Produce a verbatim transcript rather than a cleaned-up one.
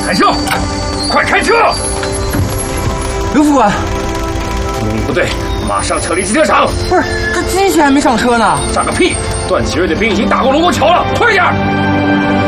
海啸，快开车！ 刘副官， 嗯，不对，马上撤离机车厂。 不是，这金喜还没上车呢。 上个屁！段祺瑞的兵已经打过龙沟桥了，快点！